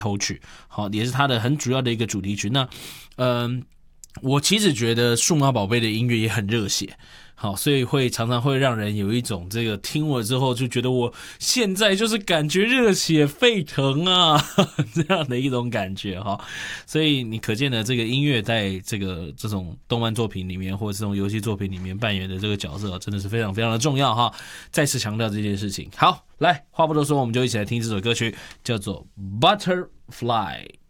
头曲，好，也是它的很主要的一个主题曲。那我其实觉得数码宝贝的音乐也很热血，好，所以常常会让人有一种这个听了之后就觉得我现在就是感觉热血沸腾啊这样的一种感觉哈。所以你可见的这个音乐在这种动漫作品里面或者这种游戏作品里面扮演的这个角色真的是非常非常的重要哈。再次强调这件事情。好，来话不多说，我们就一起来听这首歌曲，叫做 Butterfly。